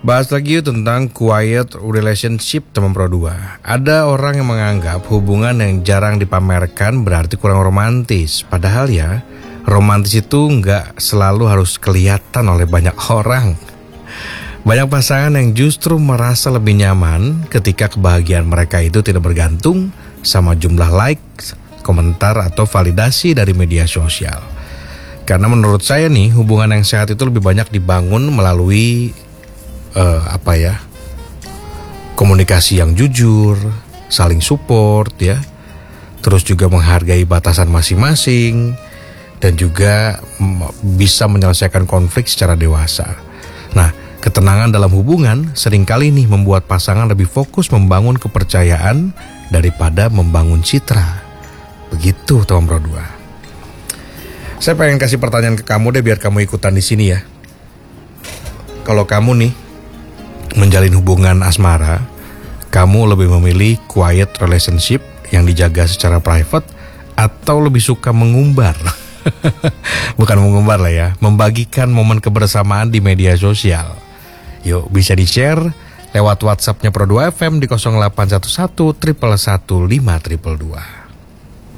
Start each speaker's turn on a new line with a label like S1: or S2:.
S1: Bahas lagi yuk tentang quiet relationship teman Pro 2. Ada orang yang menganggap hubungan yang jarang dipamerkan berarti kurang romantis. Padahal ya, romantis itu nggak selalu harus kelihatan oleh banyak orang. Banyak pasangan yang justru merasa lebih nyaman ketika kebahagiaan mereka itu tidak bergantung sama jumlah like, komentar, atau validasi dari media sosial. Karena menurut saya nih, hubungan yang sehat itu lebih banyak dibangun melalui komunikasi yang jujur, saling support ya, terus juga menghargai batasan masing-masing, dan juga bisa menyelesaikan konflik secara dewasa. Nah, ketenangan dalam hubungan seringkali nih membuat pasangan lebih fokus membangun kepercayaan daripada membangun citra. Begitu teman Pro 2. Saya pengen kasih pertanyaan ke kamu deh biar kamu ikutan di sini ya. Kalau kamu nih menjalin hubungan asmara, kamu lebih memilih quiet relationship yang dijaga secara private atau lebih suka mengumbar? Bukan mengumbar lah ya, membagikan momen kebersamaan di media sosial. Yuk, bisa di-share lewat WhatsApp-nya Pro 2 FM di 0811 111 522.